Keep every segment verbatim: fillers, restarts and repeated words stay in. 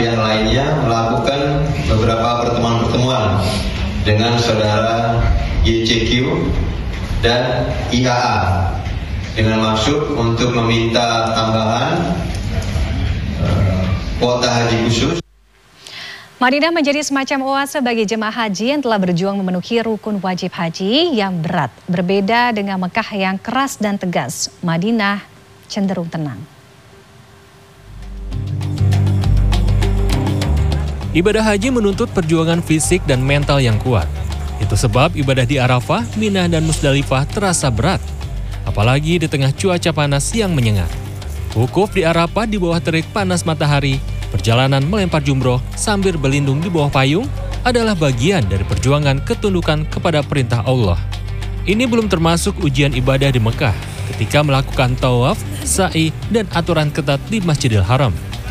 yang lainnya melakukan beberapa pertemuan-pertemuan dengan saudara Y C Q dan I A A dengan maksud untuk meminta tambahan uh, kuota haji khusus. Madinah menjadi semacam oase bagi jemaah haji yang telah berjuang memenuhi rukun wajib haji yang berat. Berbeda dengan Mekah yang keras dan tegas, Madinah cenderung tenang. Ibadah haji menuntut perjuangan fisik dan mental yang kuat. Itu sebab ibadah di Arafah, Mina, dan Musdalifah terasa berat. Apalagi di tengah cuaca panas yang menyengat. Wukuf di Arafah di bawah terik panas matahari, perjalanan melempar jumroh sambil berlindung di bawah payung adalah bagian dari perjuangan ketundukan kepada perintah Allah. Ini belum termasuk ujian ibadah di Mekah ketika melakukan tawaf, sa'i, dan aturan ketat di Masjidil Haram.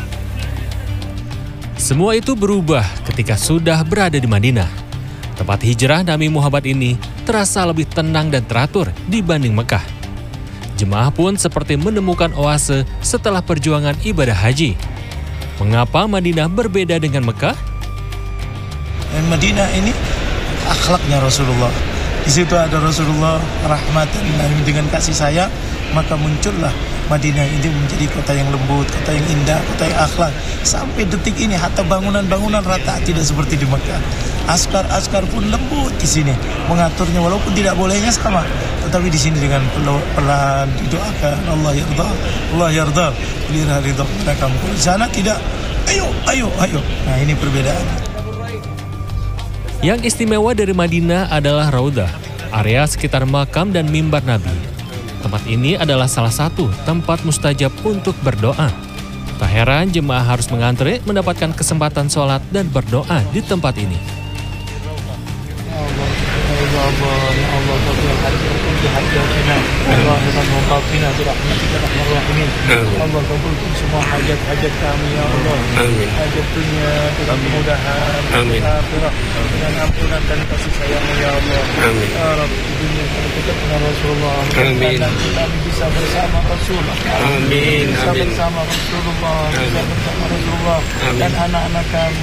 Semua itu berubah ketika sudah berada di Madinah. Tempat hijrah Nabi Muhammad ini terasa lebih tenang dan teratur dibanding Mekah. Jemaah pun seperti menemukan oase setelah perjuangan ibadah haji. Mengapa Madinah berbeda dengan Mekah? Madinah ini akhlaknya Rasulullah. Di situ ada Rasulullah rahmatan dengan kasih sayang, maka muncullah Madinah ini menjadi kota yang lembut, kota yang indah, kota yang akhlak. Sampai detik ini hatta bangunan-bangunan rata tidak seperti di Mekah. Askar-askar pun lembut di sini mengaturnya, walaupun tidak bolehnya sama, tetapi di sini dengan perlahan didoakan Allah yarda, Allah yarda, lirah ridha mereka. Di sana tidak, ayo, ayo, ayo. Nah ini perbedaannya. Yang istimewa dari Madinah adalah Raudah, area sekitar makam dan mimbar Nabi. Tempat ini adalah salah satu tempat mustajab untuk berdoa. Tak heran jemaah harus mengantre mendapatkan kesempatan sholat dan berdoa di tempat ini. Allah kabulkan semua hajat-hajat kami ya Allah. Amin. Hajat dunia dengan kemudahan, akhirat dengan ampunan dan kasih sayang ya Allah. Amin. Ya Rabbi, dunia kami dekat dengan Rasulullah. Amin. Dan kami bisa bersama Rasulullah. Amin. Bisa bersama Rasulullah. Bisa bersama Rasulullah dan anak-anak kami.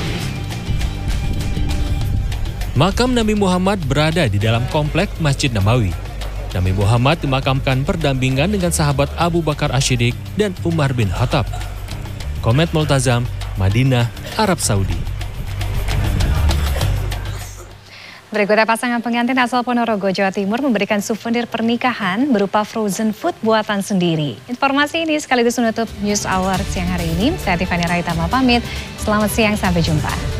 Makam Nabi Muhammad berada di dalam komplek Masjid Nabawi. Nabi Muhammad dimakamkan berdampingan dengan sahabat Abu Bakar As-Siddiq dan Umar bin Khattab. Komet Multazam, Madinah, Arab Saudi. Berikutnya pasangan pengantin asal Ponorogo, Jawa Timur memberikan souvenir pernikahan berupa frozen food buatan sendiri. Informasi ini sekaligus menutup News Hour siang hari ini. Saya Tiffany Raitama pamit. Selamat siang, sampai jumpa.